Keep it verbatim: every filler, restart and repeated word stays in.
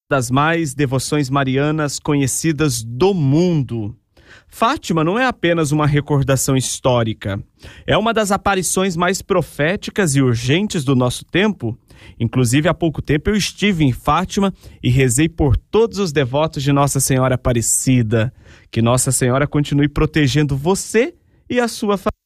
das mais devoções marianas conhecidas do mundo. Fátima não é apenas uma recordação histórica, é uma das aparições mais proféticas e urgentes do nosso tempo. Inclusive, há pouco tempo eu estive em Fátima e rezei por todos os devotos de Nossa Senhora Aparecida. Que Nossa Senhora continue protegendo você e a sua família.